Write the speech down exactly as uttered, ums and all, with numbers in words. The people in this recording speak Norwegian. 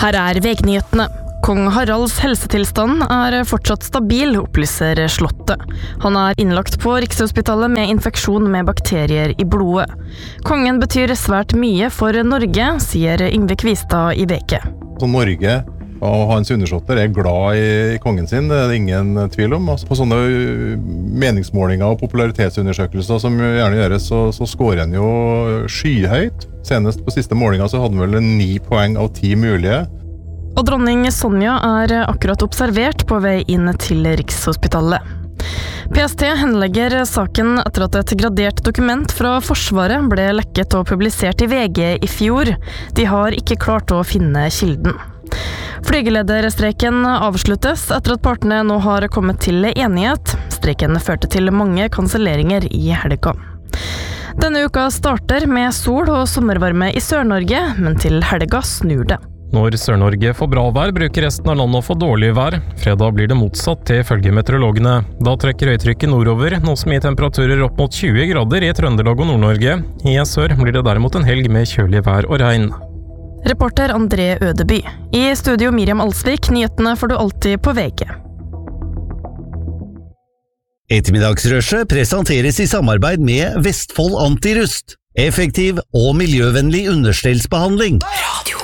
Her er VG-nyhetene. Kong Haralds helsetilstand er fortsatt stabil, opplyser Slottet. Han er innlagt på Rikshospitalet med infeksjon med bakterier i blodet. Kongen betyr svært mye for Norge, sier Yngve Kvistad i V G. Så Norge og hans undersåtter er glad i kongen sin, det er det ingen tvil om. På sånne meningsmålinger og popularitetsundersøkelser som gjerne gjøres, så, så scorer han jo skyhøyt. Senest på siste målinger så hadde han vel ni poeng av ti mulige. Og dronning Sonja er akkurat observert på vei inn til Rikshospitalet. P S T henlegger saken etter at et gradert dokument fra Forsvaret ble lekket og publisert i V G i fjor. De har ikke klart å finne kilden. Flygelederstreiken avsluttes etter at partene nå har kommet til enighet. Streiken førte til mange kanselleringer i helga. Denne uka starter med sol og sommervarme i Sør-Norge, men til helga snur det. Når Sør-Norge får bra vær, bruker resten av landet å få dårlig vær. Fredag blir det motsatt til følge meteorologene. Da trekker høytrykket nordover, noe som gir temperaturer opp mot tjue grader i Trøndelag og Nord-Norge. I sør blir det derimot en helg med kjølig vær og regn. Reporter André Ødeby. I studio Miriam Alsvik, nyhetene får du alltid på V G. Ettermiddagsrushet presenteres i samarbeid med Vestfold Antirust. Effektiv og miljøvennlig understellsbehandling. Radio.